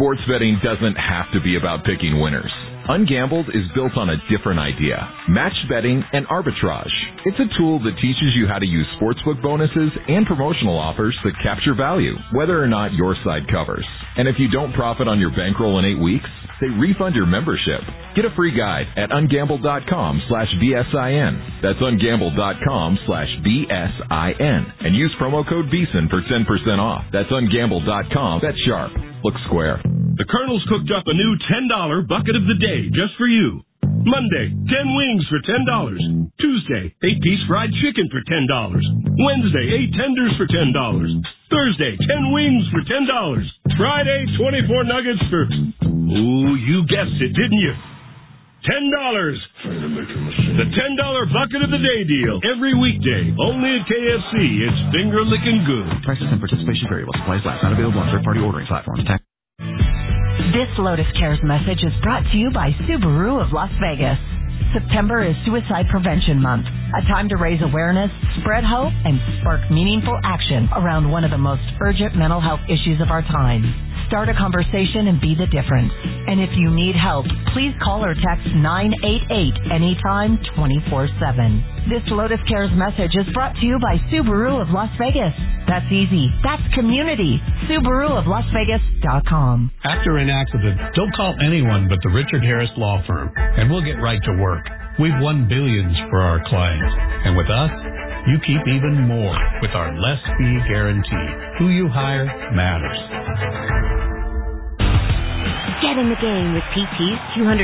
Sports betting doesn't have to be about picking winners. Ungambled is built on a different idea: matched betting and arbitrage. It's a tool that teaches you how to use sportsbook bonuses and promotional offers that capture value, whether or not your side covers. And if you don't profit on your bankroll in 8 weeks, they refund your membership. Get a free guide at ungambled.com/BSIN. That's ungambled.com/BSIN. And use promo code BEESON for 10% off. That's ungambled.com. That's sharp. Look square. The Colonel's cooked up a new $10 bucket of the day just for you. Monday, 10 wings for $10. Tuesday, 8-piece fried chicken for $10. Wednesday, 8 tenders for $10. Thursday, 10 wings for $10. Friday, 24 nuggets for, you guessed it, didn't you? $10. The $10 bucket of the day deal. Every weekday, only at KFC. It's finger-licking good. Prices and participation variable. Supplies last. Not available on third-party ordering platforms. This Lotus Cares message is brought to you by Subaru of Las Vegas. September is Suicide Prevention Month, a time to raise awareness, spread hope, and spark meaningful action around one of the most urgent mental health issues of our time. Start a conversation and be the difference. And if you need help, please call or text 988 anytime, 24/7. This Lotus Cares message is brought to you by Subaru of Las Vegas. That's easy. That's community. SubaruofLasVegas.com. After an accident, don't call anyone but the Richard Harris Law Firm, and we'll get right to work. We've won billions for our clients. And with us, you keep even more with our less fee guarantee. Who you hire matters. Get in the game with PT's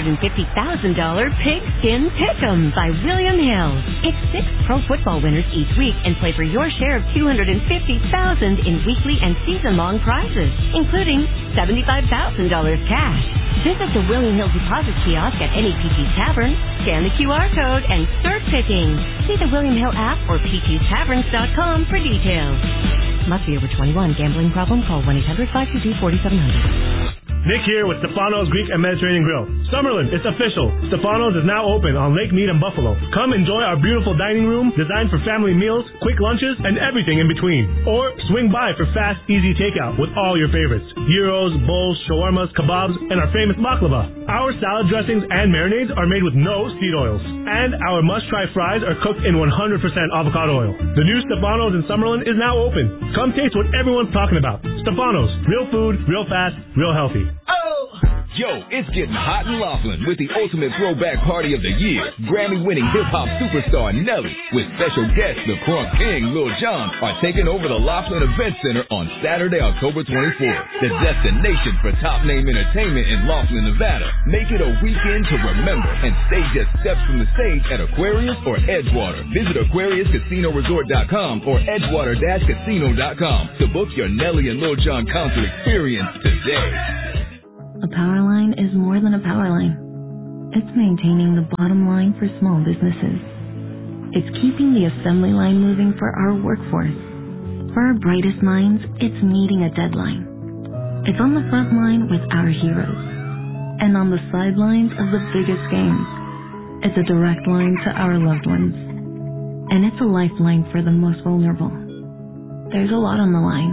$250,000 Pigskin Pick'em by William Hill. Pick 6 pro football winners each week and play for your share of $250,000 in weekly and season-long prizes, including $75,000 cash. Visit the William Hill deposit kiosk at any PT's Tavern, scan the QR code, and start picking. See the William Hill app or ptstaverns.com for details. Must be over 21. Gambling problem? Call 1-800-522-4700. Nick here with Stefano's Greek and Mediterranean Grill. Summerlin, it's official. Stefano's is now open on Lake Mead and Buffalo. Come enjoy our beautiful dining room designed for family meals, quick lunches, and everything in between. Or swing by for fast, easy takeout with all your favorites. Gyros, bowls, shawarmas, kebabs, and our famous baklava. Our salad dressings and marinades are made with no seed oils. And our must-try fries are cooked in 100% avocado oil. The new Stefano's in Summerlin is now open. Come taste what everyone's talking about. Stefano's. Real food, real fast, real healthy. Yo, it's getting hot in Laughlin with the ultimate throwback party of the year. Grammy-winning hip-hop superstar Nelly with special guests the Crunk King, Lil Jon are taking over the Laughlin Event Center on Saturday, October 24th. The destination for top-name entertainment in Laughlin, Nevada. Make it a weekend to remember and stay just steps from the stage at Aquarius or Edgewater. Visit AquariusCasinoResort.com or Edgewater-Casino.com to book your Nelly and Lil Jon concert experience today. A power line is more than a power line. It's maintaining the bottom line for small businesses. It's keeping the assembly line moving for our workforce. For our brightest minds, it's meeting a deadline. It's on the front line with our heroes. And on the sidelines of the biggest games. It's a direct line to our loved ones. And it's a lifeline for the most vulnerable. There's a lot on the line.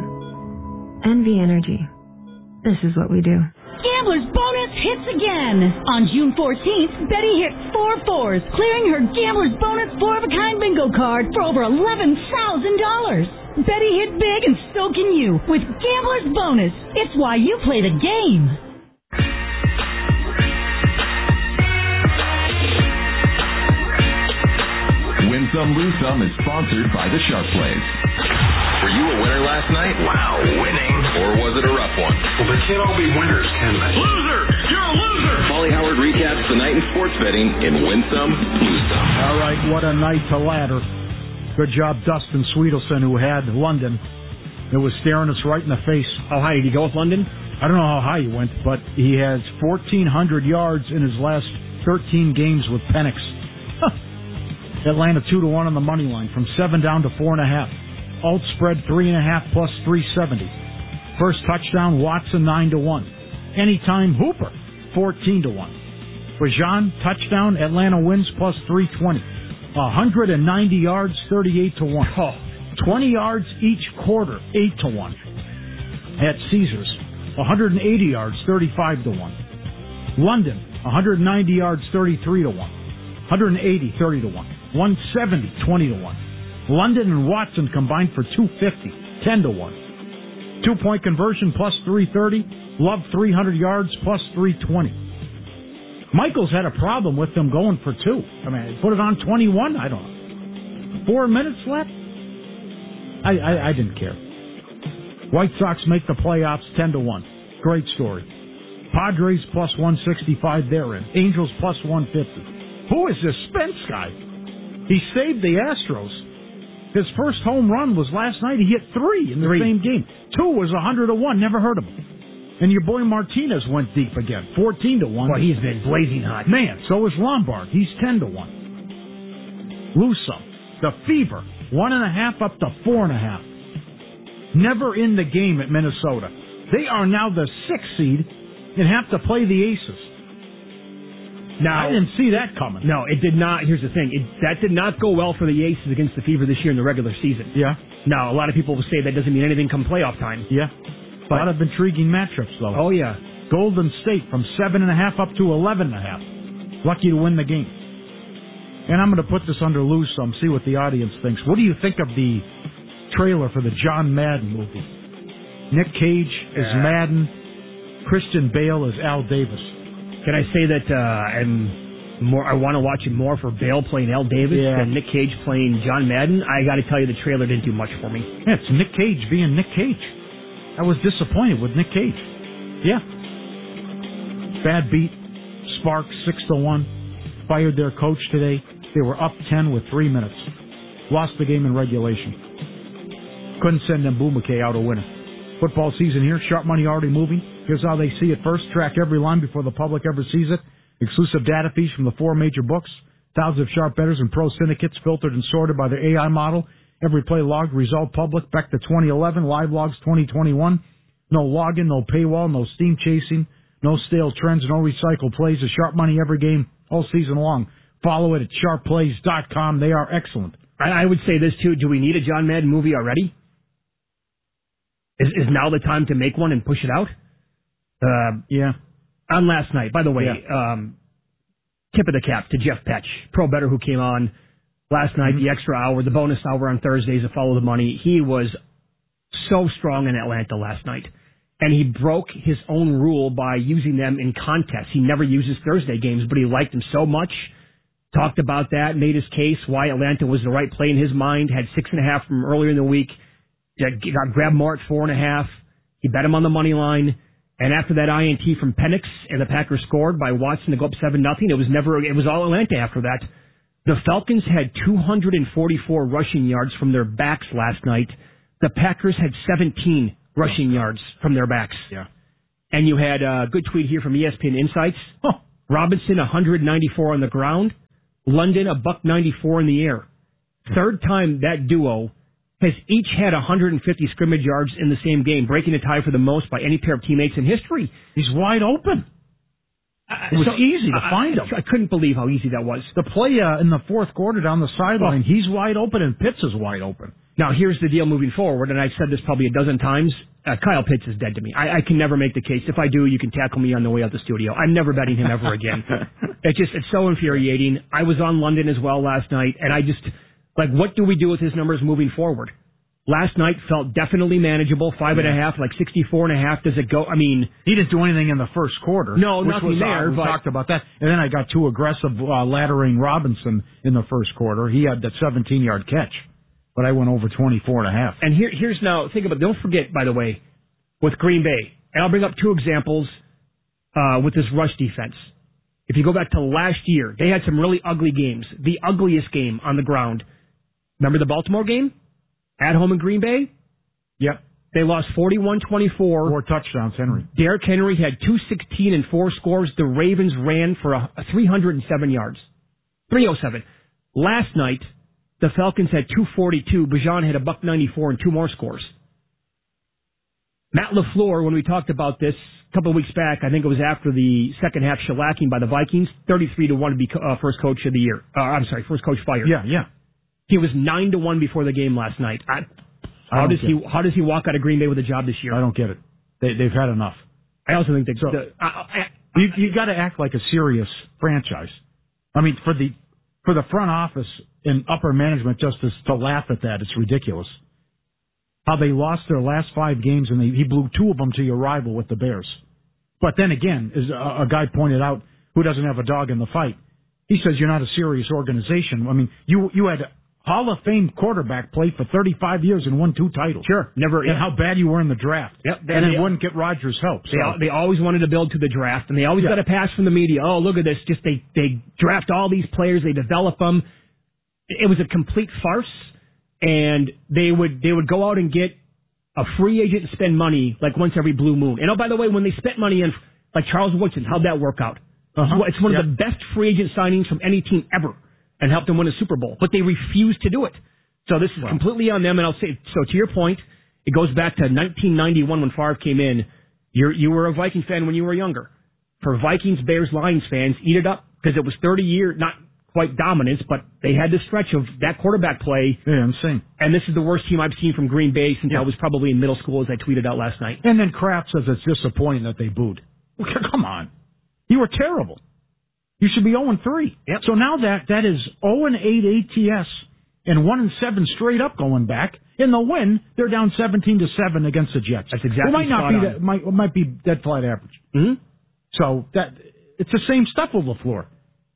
NV Energy. This is what we do. Gambler's Bonus hits again. On June 14th, Betty hit 4 fours, clearing her Gambler's Bonus 4-of-a-kind bingo card for over $11,000. Betty hit big and so can you with Gambler's Bonus. It's why you play the game. Win Some, Lose Some is sponsored by the Sharp Plays. Were you a winner last night? Wow, winning. Or was it a rough one? Well, they can't all be winners, can they? Loser! You're a loser! Molly Howard recaps the night in sports betting in Win Some, Lose Some. All right, what a night to ladder. Good job, Dustin Sweetelson, who had London. It was staring us right in the face. How high did he go with London? I don't know how high he went, but he has 1,400 yards in his last 13 games with Penix. Atlanta 2-1 on the money line, from 7 down to 4.5. Alt spread 3.5 plus 370. First touchdown, Watson 9-1. Anytime Hooper 14-1. Rajan touchdown, Atlanta wins plus 320. 190 yards, 38-1. Oh, 20 yards each quarter, 8-1. At Caesars, 180 yards, 35 to 1. London, 190 yards, 33 to 1. 180, 30 to 1. 170, 20 to 1. London and Watson combined for 250, 10 to 1. 2-point conversion plus 330. Love 300 yards plus 320. Michaels had a problem with them going for 2. I mean, put it on 21. I don't know. 4 minutes left. I didn't care. White Sox make the playoffs 10 to 1. Great story. Padres plus 165. They're in. Angels plus 150. Who is this Spence guy? He saved the Astros. His first home run was last night. He hit 3 in the same game. 2 was 100 to 1. Never heard of him. And your boy Martinez went deep again. 14 to 1. Well, he's been blazing hot. Man, so is Lombard. He's 10 to 1. Lusso, the Fever, 1.5 up to 4.5. Never in the game at Minnesota. They are now the 6th seed and have to play the Aces. Now, I didn't see that coming. No, it did not. Here's the thing. That did not go well for the Aces against the Fever this year in the regular season. Yeah. Now, a lot of people will say that doesn't mean anything come playoff time. Yeah. A lot of intriguing matchups, though. Oh, yeah. Golden State from 7.5 up to 11.5. Lucky to win the game. And I'm going to put this under Lou some, see what the audience thinks. What do you think of the trailer for the John Madden movie? Nick Cage is Madden. Christian Bale is Al Davis. Can I say that I want to watch it more for Bale playing Al Davis than Nick Cage playing John Madden? I got to tell you, the trailer didn't do much for me. Yeah, it's Nick Cage being Nick Cage. I was disappointed with Nick Cage. Yeah. Bad beat. Sparks 6 to 1. Fired their coach today. They were up 10 with 3 minutes. Lost the game in regulation. Couldn't send Mbumake out a winner. Football season here. Sharp money already moving. Here's how they see it first. Track every line before the public ever sees it. Exclusive data feeds from the 4 major books. Thousands of sharp bettors and pro syndicates filtered and sorted by their AI model. Every play logged, result public, back to 2011, live logs 2021. No login, no paywall, no steam chasing, no stale trends, no recycled plays. A sharp money every game, all season long. Follow it at sharpplays.com. They are excellent. I would say this, too. Do we need a John Madden movie already? Is now the time to make one and push it out? Yeah. On last night, by the way, tip of the cap to Jeff Petch, pro bettor who came on last night, the extra hour, the bonus hour on Thursdays to follow the money. He was so strong in Atlanta last night. And he broke his own rule by using them in contests. He never uses Thursday games, but he liked them so much. Talked about that, made his case why Atlanta was the right play in his mind. Had 6.5 from earlier in the week. Got grabbed more at 4.5. He bet him on the money line. And after that INT from Penix and the Packers scored by Watson to go up 7-0, it was all Atlanta after that. The Falcons had 244 rushing yards from their backs last night. The Packers had 17 rushing yards from their backs. Yeah. And you had a good tweet here from ESPN Insights. Robinson, 194 on the ground. London, $194 in the air. Third time that duo has each had 150 scrimmage yards in the same game, breaking a tie for the most by any pair of teammates in history. He's wide open. It was easy to find him. I couldn't believe how easy that was. The play in the fourth quarter down the sideline, he's wide open and Pitts is wide open. Now, here's the deal moving forward, and I've said this probably a dozen times. Kyle Pitts is dead to me. I can never make the case. If I do, you can tackle me on the way out the studio. I'm never betting him ever again. It's so infuriating. I was on London as well last night, and what do we do with his numbers moving forward? Last night felt definitely manageable, 5.5, like 64.5. Does it go? I mean, he didn't do anything in the first quarter. No, nothing there. We talked about that, and then I got too aggressive laddering Robinson in the first quarter. He had that 17-yard catch, but I went over 24.5. And here's now, think about it. Don't forget, by the way, with Green Bay, and I'll bring up 2 examples with this rush defense. If you go back to last year, they had some really ugly games. The ugliest game on the ground. Remember the Baltimore game? At home in Green Bay? Yep. They lost 41-24. 4 touchdowns, Henry. Derrick Henry had 216 and 4 scores. The Ravens ran for 307 yards. 307. Last night, the Falcons had 242. Bijan had $194 and 2 more scores. Matt LaFleur, when we talked about this a couple of weeks back, I think it was after the second half shellacking by the Vikings, 33-1 to be first coach of the year. First coach fired. Yeah. He was 9-1 before the game last night. How does he walk out of Green Bay with a job this year? I don't get it. They've had enough. I also think that you got to act like a serious franchise. I mean, for the front office and upper management just to laugh at that, it's ridiculous. How they lost their last 5 games and he blew 2 of them to your rival with the Bears. But then again, as a guy pointed out who doesn't have a dog in the fight, he says you're not a serious organization. I mean, you had Hall of Fame quarterback play for 35 years and won 2 titles. Sure, never. And how bad you were in the draft. Yep, and it wouldn't get Rodgers' help. So. They always wanted to build to the draft, and they always got a pass from the media. Oh, look at this! Just they draft all these players, they develop them. It was a complete farce, and they would go out and get a free agent and spend money like once every blue moon. And oh, by the way, when they spent money in like Charles Woodson, how'd that work out? It's one of the best free agent signings from any team ever, and helped them win a Super Bowl. But they refused to do it. So this is completely on them. And I'll say, so to your point, it goes back to 1991 when Favre came in. You were a Viking fan when you were younger. For Vikings, Bears, Lions fans, eat it up because it was 30 years, not quite dominance, but they had this stretch of that quarterback play. Yeah, insane. And this is the worst team I've seen from Green Bay since I was probably in middle school, as I tweeted out last night. And then Kraft says it's disappointing that they booed. Come on. You were terrible. You should be 0-3. Yep. So now that is 0-8 ATS and 1-7 straight up going back. In the win, they're down 17-7 against the Jets. That's exactly. It might not be that. Might be dead flat average. Mm-hmm. So it's the same stuff with LaFleur.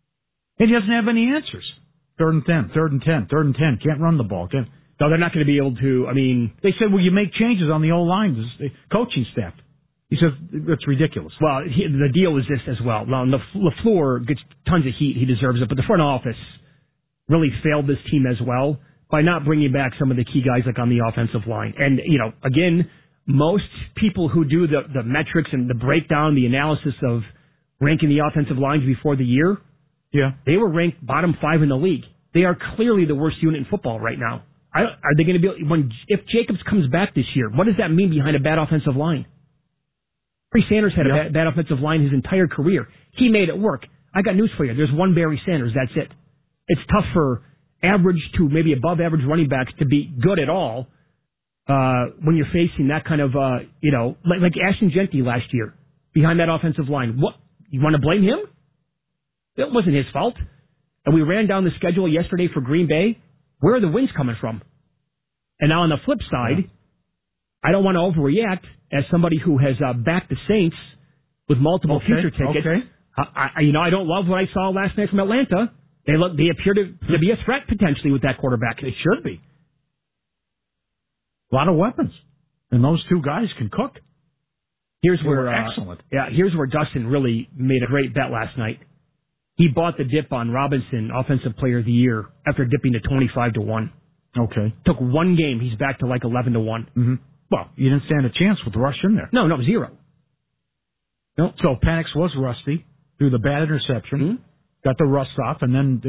And he doesn't have any answers. 3rd and 10, 3rd and 10, 3rd and 10. Can't run the ball. No, they're not going to be able to. I mean, they said, well, you make changes on the O-line, the coaching staff. He says that's ridiculous. Well, the deal is this as well. Now, LaFleur gets tons of heat. He deserves it. But the front office really failed this team as well by not bringing back some of the key guys like on the offensive line. And, again, most people who do the metrics and the breakdown, the analysis of ranking the offensive lines before the year, they were ranked bottom 5 in the league. They are clearly the worst unit in football right now. Are they going to be if Jacobs comes back this year? What does that mean behind a bad offensive line? Barry Sanders had a bad offensive line his entire career. He made it work. I got news for you. There's one Barry Sanders. That's it. It's tough for average to maybe above average running backs to be good at all when you're facing that kind of, like Ashton Genty last year behind that offensive line. What, you want to blame him? It wasn't his fault. And we ran down the schedule yesterday for Green Bay. Where are the wins coming from? And now on the flip side, I don't want to overreact as somebody who has backed the Saints with multiple future tickets. I don't love what I saw last night from Atlanta. They appear to be a threat potentially with that quarterback. They should be. A lot of weapons. And those 2 guys can cook. Here's where excellent. Here's where Dustin really made a great bet last night. He bought the dip on Robinson, Offensive Player of the Year, after dipping to 25-1. Okay. Took 1 game. He's back to like 11-1. Mm-hmm. Well, you didn't stand a chance with Rush in there. No, 0. No. So Penix was rusty through the bad interception. Mm-hmm. Got the rust off, and then